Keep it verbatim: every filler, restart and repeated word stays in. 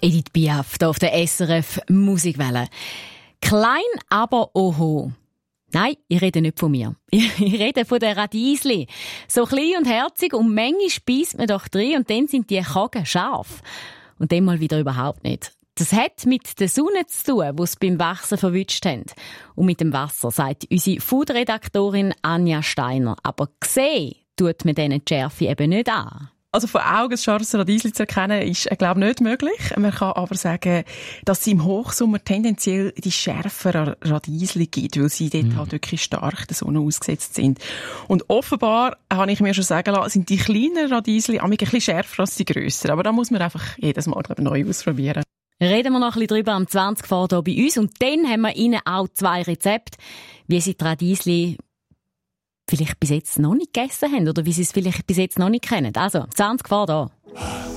Edith Piaf, hier auf der S R F Musikwelle. Klein, aber oho. Nein, ich rede nicht von mir. Ich rede von der Radiesli. So klein und herzig und manchmal speist man doch drin und dann sind die Kagen scharf. Und dann mal wieder überhaupt nicht. Das hat mit der Sonne zu tun, die sie beim Wachsen verwünscht haben. Und mit dem Wasser, sagt unsere Food-Redaktorin Anja Steiner. Aber gesehen tut man denen die Schärfe eben nicht an. Also von Augen ein scharfes Radiesli zu erkennen, ist, äh, glaube ich, nicht möglich. Man kann aber sagen, dass es im Hochsommer tendenziell die schärferen Radiesli gibt, weil sie dort mhm. halt wirklich stark der Sonne ausgesetzt sind. Und offenbar, habe ich mir schon sagen lassen, sind die kleinen Radiesli ein bisschen schärfer als die grösseren. Aber da muss man einfach jedes Mal neu ausprobieren. Reden wir noch ein bisschen drüber am zwanzig vor hier bei uns. Und dann haben wir Ihnen auch zwei Rezepte, wie Sie die Radiesli vielleicht bis jetzt noch nicht gegessen haben oder wie Sie es vielleicht bis jetzt noch nicht kennen. Also, zwanzig vor hier.